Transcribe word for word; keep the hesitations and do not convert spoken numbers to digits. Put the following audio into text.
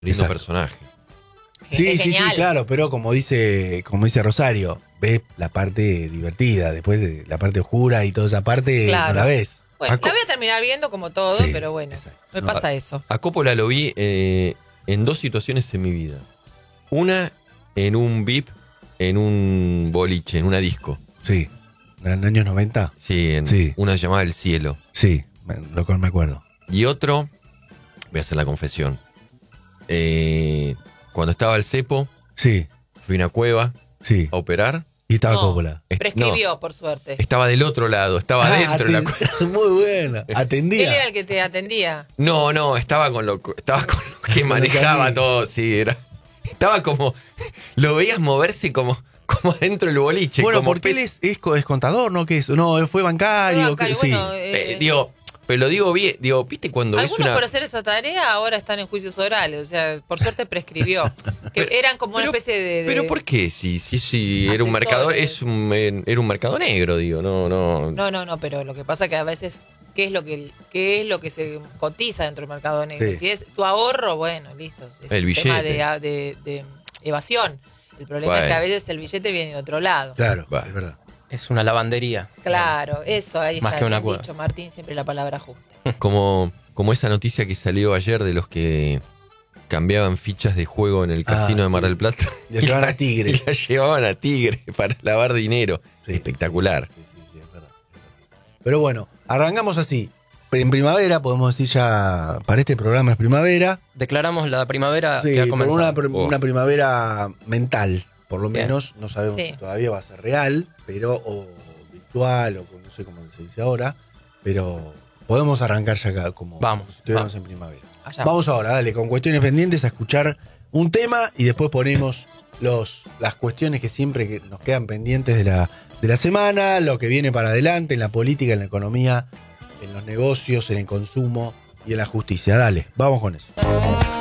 Lindo Exacto. personaje. Sí, Es sí, sí, genial. claro, pero como dice, como dice Rosario, ves la parte divertida, después de la parte oscura y toda esa parte Claro. no la ves. Bueno, Aco- la voy a terminar viendo como todo, Sí, pero bueno, exacto. me No, pasa eso. A Coppola lo vi eh, en dos situaciones en mi vida. Una en un V I P, en un boliche, en una disco. Sí, en los años noventa, Sí, en Sí. una llamada El Cielo. sí, me- lo cual me acuerdo. Y otro, voy a hacer la confesión. Eh, cuando estaba el cepo, Sí, fui a una cueva sí, a operar. y estaba No. Coppola. Est- Prescribió, por suerte. no, estaba del otro lado, estaba Ah, dentro de la aten- cueva. Muy buena, Él atendía. era el que te atendía. No, no, estaba con lo, estaba con lo que Con lo manejaba que- todo, sí, era. Estaba como. Lo veías moverse como, como dentro del boliche. Bueno, como porque él pez- es, es, co- es contador, ¿no? ¿Qué es? No, fue bancario. Fue bancario, que- sí. bueno, eh, Eh, digo, pero lo digo bien, digo, ¿viste cuando ves algunos una. por hacer esa tarea ahora están en juicios orales, o sea, por suerte prescribió. Que Pero- eran como una pero- especie de, de- ¿Pero por qué? Si, si, si era un Asesores. mercado, es un, eh, era un mercado negro, digo, no, no. No, no, no, pero lo que pasa que a veces qué es lo que qué es lo que se cotiza dentro del mercado negro. Sí. Si es tu ahorro, bueno, listo. Es El un tema billete. de, de- de evasión. El problema Bueno. es que a veces el billete viene de otro lado. Claro, Va. es verdad. Es una lavandería. Claro, eso ahí Más está que una bien cueva. dicho, Martín, siempre la palabra justa. Como, como esa noticia que salió ayer de los que cambiaban fichas de juego en el Ah, casino de Mar sí. del Plata. Y lo llevaban a Y Tigre. la llevaban a Tigre para lavar dinero. Sí. Espectacular. Sí, sí, sí, es verdad, es verdad. Pero bueno, arrancamos así. En primavera, podemos decir ya, para este programa es primavera. Declaramos la primavera Sí, que ha pero comenzado. una, pr- Oh. una primavera mental, por lo Bien. menos. No sabemos Sí. si todavía va a ser real, pero o virtual, o no sé cómo se dice ahora. Pero podemos arrancar ya acá como, Vamos, como si estuviéramos vamos. en primavera. Allá Vamos ahora, dale, con cuestiones pendientes a escuchar un tema y después ponemos los, las cuestiones que siempre que nos quedan pendientes de la, de la semana, lo que viene para adelante en la política, en la economía, en los negocios, en el consumo y en la justicia. Dale, vamos con eso.